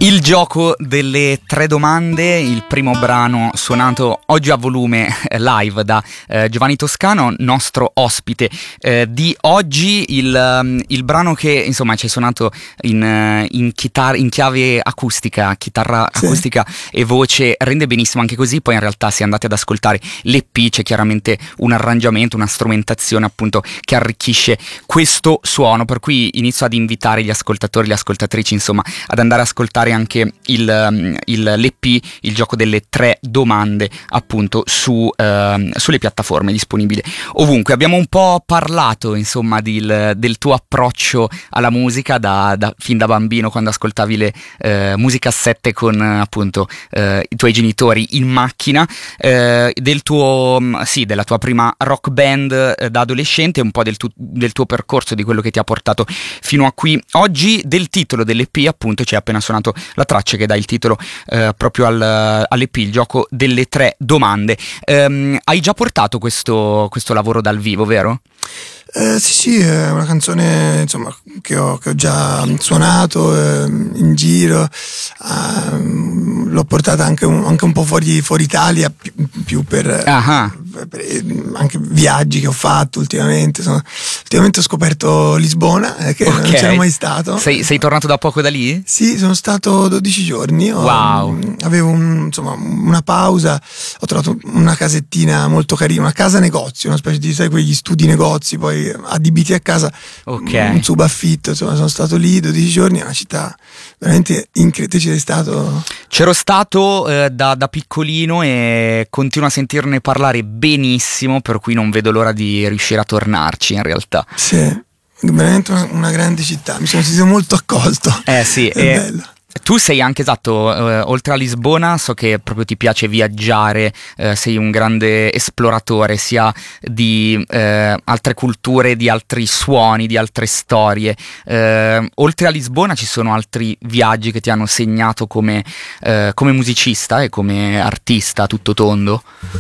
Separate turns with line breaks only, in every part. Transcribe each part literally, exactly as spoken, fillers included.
Il gioco delle tre domande, il primo brano suonato oggi a volume eh, live da eh, Giovanni Toscano, nostro ospite eh, di oggi. Il, um, il brano che insomma ci hai suonato in, in, chitar- in chiave acustica, chitarra
Sì.
acustica e voce, rende benissimo anche così. Poi in realtà, se andate ad ascoltare l'E P, c'è chiaramente un arrangiamento, una strumentazione appunto che arricchisce questo suono, per cui inizio ad invitare gli ascoltatori, le ascoltatrici insomma ad andare a ascoltare anche il, il, l'E P, il gioco delle tre domande, appunto su, uh, sulle piattaforme, disponibile ovunque. Abbiamo un po' parlato insomma del, del tuo approccio alla musica da, da, fin da bambino, quando ascoltavi le uh, musicassette con uh, appunto uh, i tuoi genitori in macchina, uh, del tuo sì, della tua prima rock band uh, da adolescente, un po' del, tu, del tuo percorso, di quello che ti ha portato fino a qui oggi, del titolo dell'E P. Appunto ci hai appena suonato la traccia che dà il titolo eh, proprio al, all'E P, il gioco delle tre domande. Ehm, hai già portato questo, questo lavoro dal vivo, vero?
Eh, sì, sì, è una canzone insomma che ho, che ho già suonato eh, in giro, eh, l'ho portata anche un, anche un po' fuori, fuori Italia, più, più per, per, per anche viaggi che ho fatto ultimamente. Sono, ultimamente ho scoperto Lisbona, eh, che okay. non c'ero mai stato.
Sei, sei tornato da poco da lì?
Sì, sono stato dodici giorni. Ho,
wow.
Avevo un, insomma una pausa, ho trovato una casettina molto carina, una casa negozio, una specie di, sai, quegli studi negozi poi adibiti a casa,
okay.
un subaffitto, insomma sono stato lì dodici giorni, è una città veramente incredibile. Ci sei stato?
C'ero stato eh, da, da piccolino e continuo a sentirne parlare benissimo, per cui non vedo l'ora di riuscire a tornarci in realtà.
Sì, veramente una, una grande città, mi sono sentito molto accolto.
Eh sì,
è
e...
bello.
Tu sei anche, esatto, eh, oltre a Lisbona, so che proprio ti piace viaggiare, eh, sei un grande esploratore sia di eh, altre culture, di altri suoni, di altre storie. Eh, oltre a Lisbona ci sono altri viaggi che ti hanno segnato come, eh, come musicista e come artista a tutto tondo?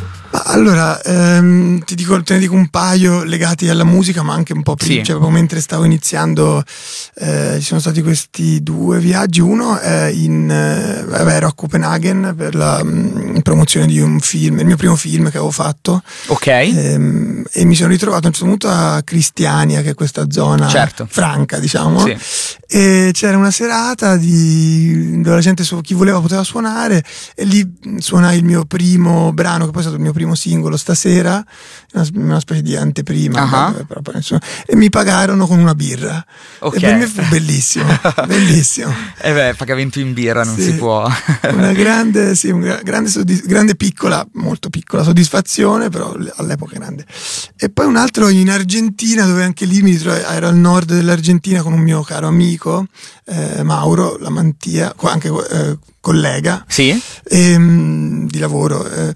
Allora, ehm, ti dico, te ne dico un paio legati alla musica, ma anche un po' prima,
sì.
cioè proprio mentre stavo iniziando, eh, ci sono stati questi due viaggi. Uno è in, eh, vabbè, ero a Copenaghen per la mh, promozione di un film, il mio primo film che avevo fatto.
Ok.
Ehm, e mi sono ritrovato a un certo punto a Cristiania, che è questa zona
certo.
franca, diciamo.
Sì.
E c'era una serata di, dove la gente, chi voleva poteva suonare, e lì suonai il mio primo brano, che poi è stato il mio primo singolo, Stasera, una, una specie di anteprima,
uh-huh.
però, però, insomma, e mi pagarono con una birra.
Okay.
E per me fu bellissimo, bellissimo.
E eh beh, pagamento in birra non
sì,
si può.
Una grande, sì, una grande, soddisf- grande piccola, molto piccola soddisfazione, però all'epoca grande. E poi un altro in Argentina, dove anche lì mi ritrovai, ero al nord dell'Argentina con un mio caro amico, eh, Mauro Lamantia, anche eh, collega,
sì?
e, mh, di lavoro, eh,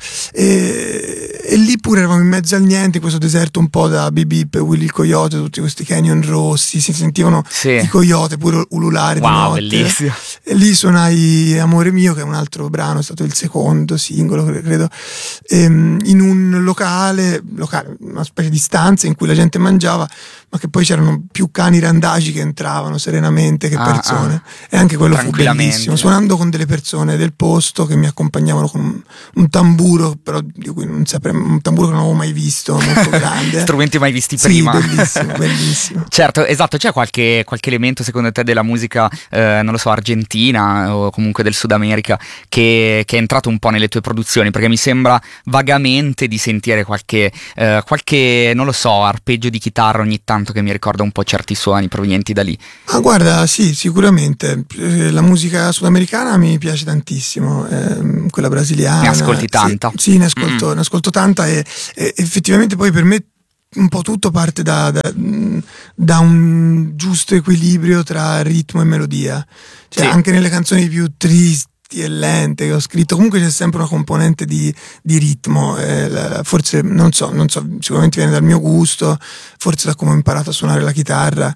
e, e lì pure eravamo in mezzo al niente, in questo deserto un po' da Bip Bip, Willy il Coyote, tutti questi canyon rossi, si sentivano
sì.
i coyote pure ululare
wow,
di notte.
Bellissimo.
E lì suonai Amore mio, che è un altro brano, è stato il secondo singolo credo, ehm, in un locale, locale, una specie di stanza in cui la gente mangiava, ma che poi c'erano più cani randagi che entravano serenamente che
ah,
persone,
ah.
e anche quello fu bellissimo, suonando con delle persone del posto che mi accompagnavano con un, un tamburo, però di cui non saprei, un tamburo che non avevo mai visto, molto grande.
Strumenti mai visti
sì,
prima.
Bellissimo, bellissimo.
Certo, esatto. C'è qualche, qualche elemento secondo te della musica, eh, non lo so, argentina o comunque del Sud America che, che è entrato un po' nelle tue produzioni? Perché mi sembra vagamente di sentire qualche, eh, qualche, non lo so, arpeggio di chitarra ogni tanto che mi ricorda un po' certi suoni provenienti da lì.
Ah, guarda, sì, sicuramente la musica sudamericana mi piace tantissimo, eh, quella brasiliana.
Ne ascolti tanta?
Sì, sì, ne ascolto, mm. ne ascolto tanta e, e effettivamente poi per me un po' tutto parte da, da, da un giusto equilibrio tra ritmo e melodia, cioè sì. Anche nelle canzoni più tristi e lente che ho scritto comunque c'è sempre una componente di, di ritmo, eh, forse non so, non so, sicuramente viene dal mio gusto, forse da come ho imparato a suonare la chitarra,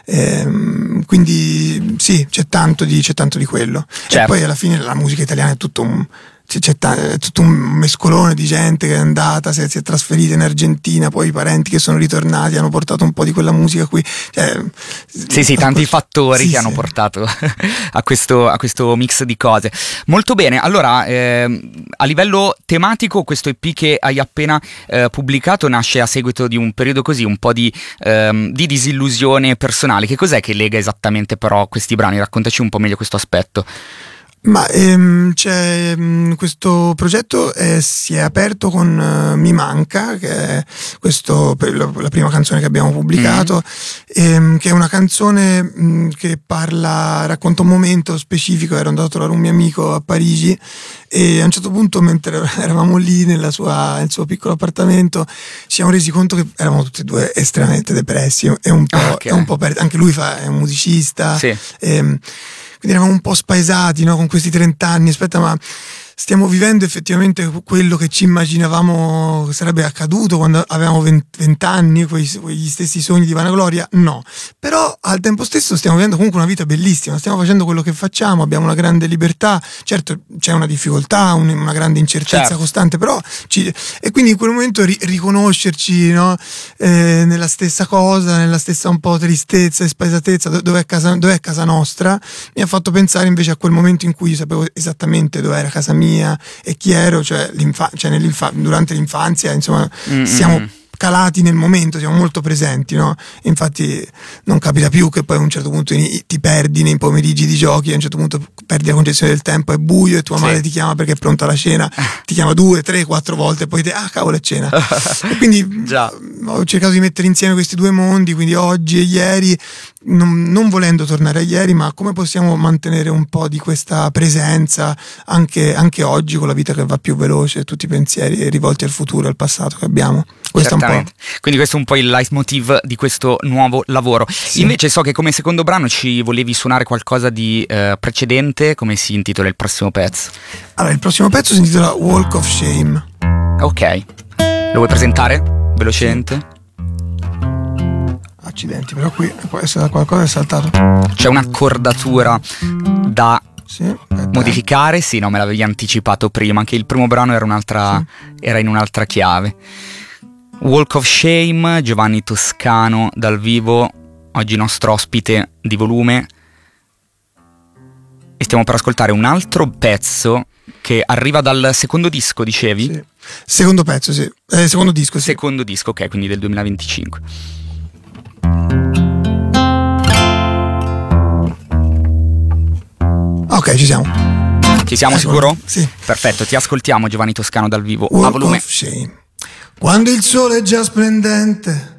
eh, quindi sì, c'è tanto di, c'è tanto di quello. Certo. E poi alla fine la musica italiana è tutto un c'è, c'è, t- è tutto un mescolone di gente che è andata, si è, si è trasferita in Argentina, poi i parenti che sono ritornati hanno portato un po' di quella musica qui, cioè,
sì sì, tanti ascol- fattori sì, che sì. hanno portato a questo, a questo mix di cose. Molto bene, allora eh, a livello tematico questo E P che hai appena eh, pubblicato nasce a seguito di un periodo così, un po' di, ehm, di disillusione personale. Che cos'è che lega esattamente però questi brani? Raccontaci un po' meglio questo aspetto.
Ma ehm, c'è ehm, questo progetto eh, si è aperto con uh, Mi Manca, che è questo, la, la prima canzone che abbiamo pubblicato, mm. ehm, che è una canzone mh, che parla, racconta un momento specifico. Ero andato a trovare un mio amico a Parigi e a un certo punto, mentre eravamo lì nella sua, nel suo piccolo appartamento, ci siamo resi conto che eravamo tutti e due estremamente depressi e un po', okay. è un po' per, anche lui fa, è un musicista,
sì.
ehm, quindi eravamo un po' spaesati, no? Con questi trent'anni, aspetta, ma stiamo vivendo effettivamente quello che ci immaginavamo sarebbe accaduto quando avevamo vent'anni, quegli stessi sogni di vanagloria? No, però al tempo stesso stiamo vivendo comunque una vita bellissima, stiamo facendo quello che facciamo, abbiamo una grande libertà, certo c'è una difficoltà, un, una grande incertezza
certo.
costante, però ci, e quindi in quel momento ri, riconoscerci, no? eh, nella stessa cosa, nella stessa un po' tristezza e spaesatezza, dov'è casa, dov'è casa nostra, mi ha fatto pensare invece a quel momento in cui io sapevo esattamente dove era casa mia e chi ero, cioè, cioè nell'infa- durante l'infanzia, insomma, mm-hmm. siamo calati nel momento, siamo molto presenti, no? Infatti non capita più che poi a un certo punto ti perdi nei pomeriggi di giochi, a un certo punto perdi la concezione del tempo, è buio e tua sì. madre ti chiama perché è pronta la cena, ti chiama due, tre, quattro volte e poi te, ah cavolo è cena. E quindi Già. ho cercato di mettere insieme questi due mondi, quindi oggi e ieri, non, non volendo tornare a ieri, ma come possiamo mantenere un po' di questa presenza anche, anche oggi, con la vita che va più veloce, tutti i pensieri rivolti al futuro e al passato che abbiamo. Questo è un po'.
Quindi questo è un po' il leitmotiv di questo nuovo lavoro. Sì. Invece so che come secondo brano ci volevi suonare qualcosa di eh, precedente. Come si intitola il prossimo pezzo?
Allora, il prossimo pezzo si intitola Walk of Shame.
Ok, lo vuoi presentare velocemente?
Sì. Accidenti, però qui può essere qualcosa è saltato.
C'è un'accordatura da
sì,
modificare? Sì, no, me l'avevi anticipato prima. Anche il primo brano era un'altra, sì. era in un'altra chiave. Walk of Shame, Giovanni Toscano dal vivo, oggi nostro ospite di volume, e stiamo per ascoltare un altro pezzo che arriva dal secondo disco, dicevi?
Sì. Secondo pezzo, sì. Eh, secondo disco, sì.
Secondo disco, ok, quindi del duemilaventicinque.
Ok, ci siamo.
Ci siamo,
ecco,
sicuro?
Sì.
Perfetto, ti ascoltiamo Giovanni Toscano dal vivo
Walk
a volume.
Of Shame. Quando il sole è già splendente